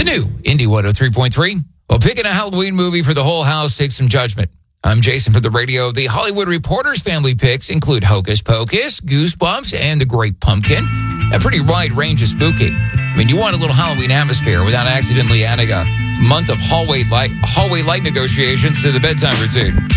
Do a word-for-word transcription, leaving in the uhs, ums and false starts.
new Indy one oh three point three. Well, picking a Halloween movie for the whole house takes some judgment. I'm Jason for the radio. The Hollywood Reporter's family picks include Hocus Pocus, Goosebumps, and The Great Pumpkin. A pretty wide range of spooky. I mean, you want a little Halloween atmosphere without accidentally adding a month of hallway light, hallway light negotiations to the bedtime routine.